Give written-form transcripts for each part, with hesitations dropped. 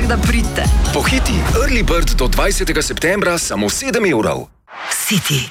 Tako da pridite. Pohiti, Early Bird do 20. septembra samo 7 evrov. City.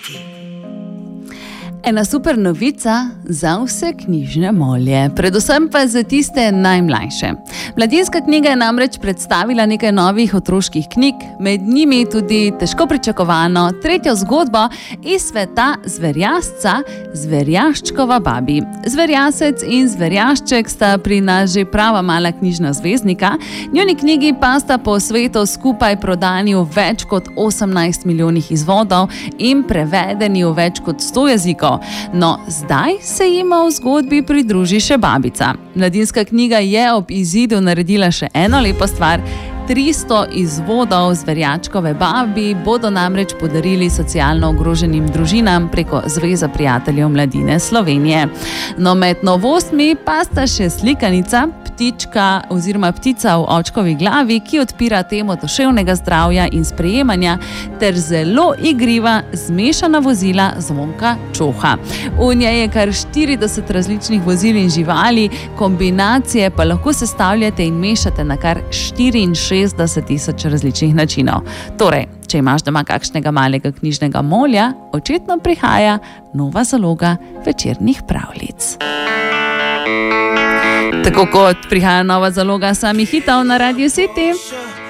Ena super novica za vse knjižne molje, predvsem pa za tiste najmlajše. Mladinska knjiga je namreč predstavila nekaj novih otroških knjig, med njimi tudi težko pričakovano tretjo zgodbo iz sveta zverjasca Zverjaščkova babi. Zverjasec in zverjašček sta pri nas že prava mala knjižna zvezdnika, njuni knjigi pa sta po svetu skupaj prodani v več kot 18 milijonih izvodov in prevedeni v več kot 100 jezikov. No, zdaj se jima v zgodbi pridruži še babica. Mladinska knjiga je ob izidu naredila še eno lepo stvar. 300 izvodov Zverjačkove babi bodo namreč podarili socialno ogroženim družinam preko Zveze prijateljev mladine Slovenije. No, med novostmi pa sta še slikanica, ptička oziroma ptica v očkovi glavi, ki odpira temo duševnega zdravja in sprejemanja, ter zelo igriva zmešana vozila Zvonka Čoha. V njej je kar 40 različnih vozil in živali, kombinacije pa lahko sestavljate in mešate na kar 64,000 različnih načinov. Torej, če imaš doma kakšnega malega knjižnega molja, očitno prihaja nova zaloga večernih pravljic. Tako kot prihaja nova zaloga samih hitov na Radio City.